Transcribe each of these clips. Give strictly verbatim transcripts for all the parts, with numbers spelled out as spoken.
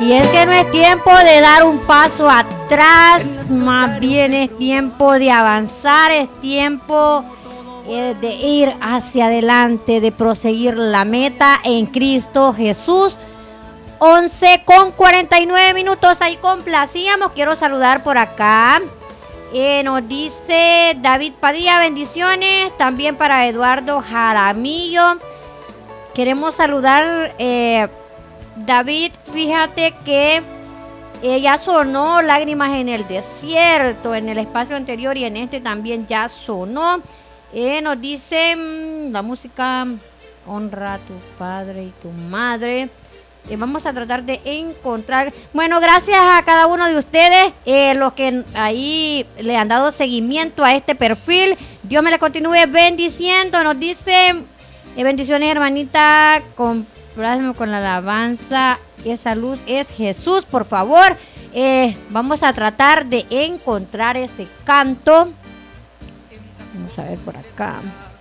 Y es que no es tiempo de dar un paso atrás, más bien es tiempo de avanzar, es tiempo eh, de ir hacia adelante, de proseguir la meta en Cristo Jesús. once con cuarenta y nueve minutos, ahí complacíamos. Quiero saludar por acá. Eh, nos dice David Padilla, bendiciones. También para Eduardo Jaramillo. Queremos saludar, eh, David, fíjate que eh, ya sonó Lágrimas en el Desierto, en el espacio anterior y en este también ya sonó. Eh, nos dice mmm, la música Honra a tu padre y tu madre. Eh, vamos a tratar de encontrar. Bueno, gracias a cada uno de ustedes, eh, los que ahí le han dado seguimiento a este perfil. Dios me le continúe bendiciendo. Nos dice, eh, bendiciones, hermanita, comprásenme con la alabanza. Esa luz es Jesús, por favor. Eh, vamos a tratar de encontrar ese canto. Vamos a ver por acá.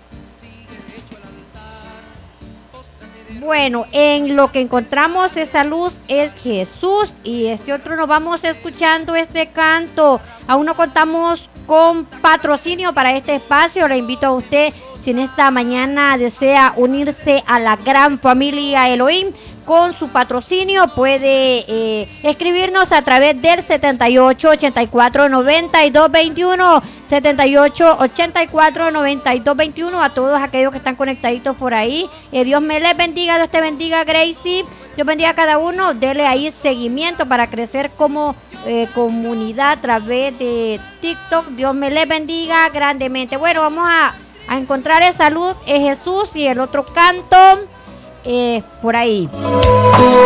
Bueno, en lo que encontramos esa luz es Jesús y este otro nos vamos escuchando este canto. Aún no contamos con patrocinio para este espacio. Le invito a usted, si en esta mañana desea unirse a la gran familia Elohim con su patrocinio, puede eh, escribirnos a través del setenta y ocho, ochenta y cuatro, noventa y dos, veintiuno, setenta y ocho, ochenta y cuatro, noventa y dos, veintiuno. A todos aquellos que están conectaditos por ahí, eh, Dios me les bendiga, Dios te bendiga, Gracie, Dios bendiga a cada uno. Dele ahí seguimiento para crecer como eh, comunidad a través de TikTok. Dios me les bendiga grandemente. Bueno, vamos a, a encontrar esa luz, es Jesús, y el otro canto Eh, por ahí.